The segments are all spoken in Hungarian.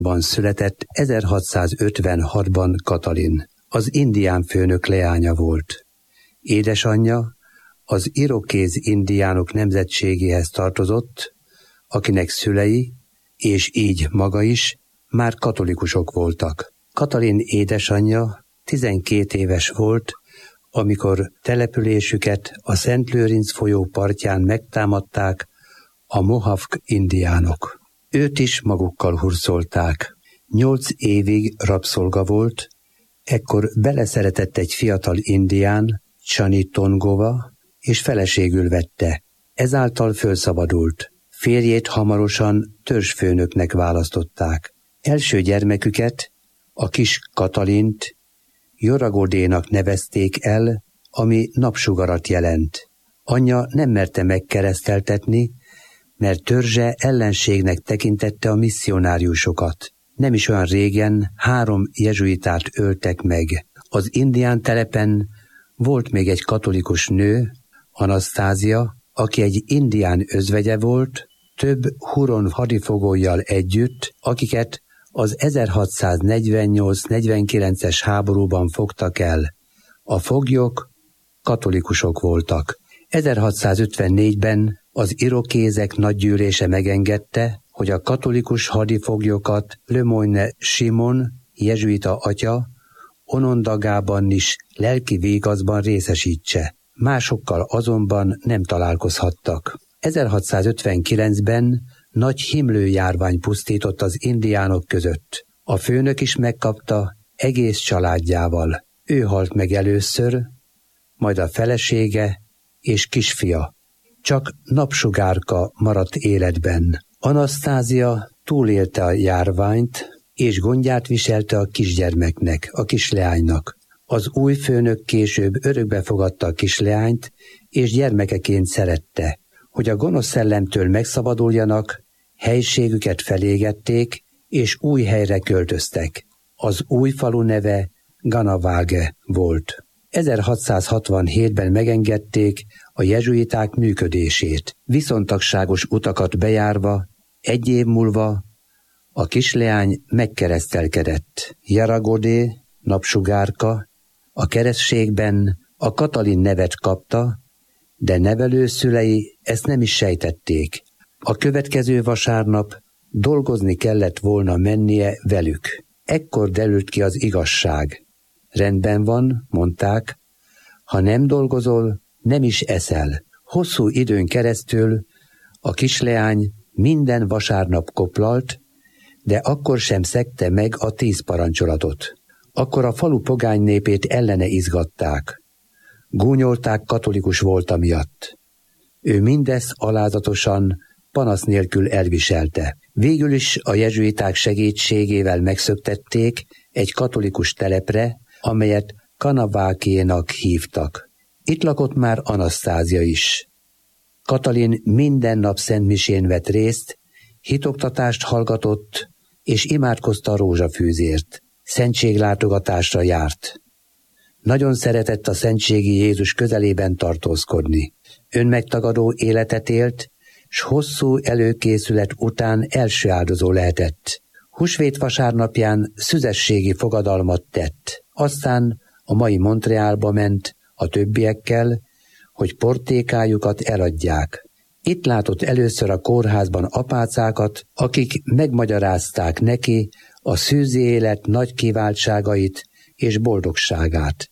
született 1656-ban Katalin. Az indián főnök leánya volt. Édesanyja az irokéz indiánok nemzetségéhez tartozott, akinek szülei, és így maga is, már katolikusok voltak. Katalin édesanyja 12 éves volt, amikor településüket a Szent Lőrinc folyó partján megtámadták a Mohawk indiánok. Őt is magukkal hurcolták. 8 évig rabszolga volt, ekkor beleszeretett egy fiatal indián, Csani Tongova, és feleségül vette. Ezáltal fölszabadult. Férjét hamarosan törzsfőnöknek választották. Első gyermeküket, a kis Katalint Joragodénak nevezték el, ami napsugarat jelent. Anyja nem merte megkereszteltetni, mert törzse ellenségnek tekintette a misszionáriusokat. Nem is olyan régen 3 jezsuitát öltek meg. Az indián telepen volt még egy katolikus nő, Anasztázia, aki egy indián özvegye volt, több huron hadifogollyal együtt, akiket az 1648-49-es háborúban fogtak el. A foglyok katolikusok voltak. 1654-ben az irokézek nagygyűlése megengedte, hogy a katolikus hadifoglyokat Le Moyne Simon, jezsuita atya, Onondagában is lelki végazban részesítse. Másokkal azonban nem találkozhattak. 1659-ben nagy himlőjárvány pusztított az indiánok között. A főnök is megkapta egész családjával. Ő halt meg először, majd a felesége és kisfia. Csak Napsugárka maradt életben. Anasztázia túlélte a járványt, és gondját viselte a kisgyermeknek, a kisleánynak. Az új főnök később örökbe fogadta a kisleányt, és gyermekeként szerette. Hogy a gonosz szellemtől megszabaduljanak, helységüket felégették, és új helyre költöztek. Az új falu neve Ganavage volt. 1667-ben megengedték a jezsuiták működését. Viszontagságos utakat bejárva, 1 év múlva a kisleány megkeresztelkedett. Jaragodé, Napsugárka, a keresztségben a Katalin nevet kapta, de nevelőszülei ezt nem is sejtették. A következő vasárnap dolgozni kellett volna mennie velük. Ekkor derült ki az igazság. Rendben van, mondták, ha nem dolgozol, nem is eszel. Hosszú időn keresztül a kisleány minden vasárnap koplalt, de akkor sem szegte meg a 10 parancsolatot. Akkor a falu pogány népét ellene izgatták. Gúnyolták katolikus volta miatt. Ő mindezt alázatosan, panasz nélkül elviselte. Végül is a jezsuiták segítségével megszöktették egy katolikus telepre, amelyet Kanavákénak hívtak. Itt lakott már Anasztázia is. Katalin minden nap szentmisén vett részt, hitoktatást hallgatott, és imádkozta a rózsafűzért. Szentséglátogatásra járt. Nagyon szeretett a szentségi Jézus közelében tartózkodni. Önmegtagadó életet élt, s hosszú előkészület után első áldozó lehetett. Húsvét vasárnapján szüzességi fogadalmat tett. Aztán a mai Montrealba ment a többiekkel, hogy portékájukat eladják. Itt látott először a kórházban apácákat, akik megmagyarázták neki a szűzi élet nagy kiváltságait és boldogságát.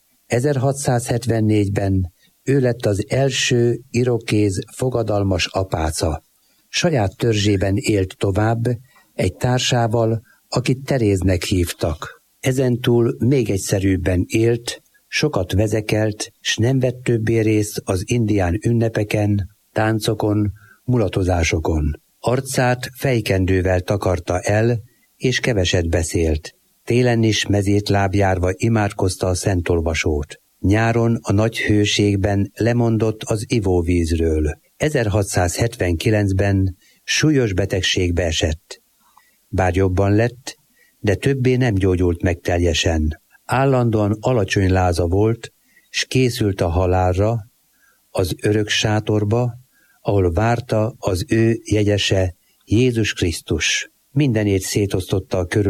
1674-ben ő lett az első irokéz fogadalmas apáca. Saját törzsében élt tovább egy társával, akit Teréznek hívtak. Ezentúl még egyszerűbben élt, sokat vezekelt, s nem vett többé részt az indián ünnepeken, táncokon, mulatozásokon. Arcát fejkendővel takarta el, és keveset beszélt. Télen is mezét lábjárva imádkozta a szentolvasót. Nyáron a nagy hőségben lemondott az ivóvízről. 1679-ben súlyos betegségbe esett. Bár jobban lett, de többé nem gyógyult meg teljesen. Állandóan alacsony láza volt, s készült a halálra, az örök sátorba, ahol várta az ő jegyese Jézus Krisztus. mindenét szétosztotta a